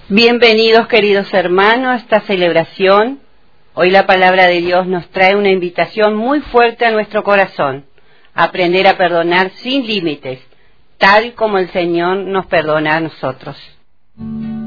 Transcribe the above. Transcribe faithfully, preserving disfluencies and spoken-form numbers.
Bienvenidos, queridos hermanos, a esta celebración. Hoy la palabra de Dios nos trae una invitación muy fuerte a nuestro corazón, a aprender a perdonar sin límites, tal como el Señor nos perdona a nosotros.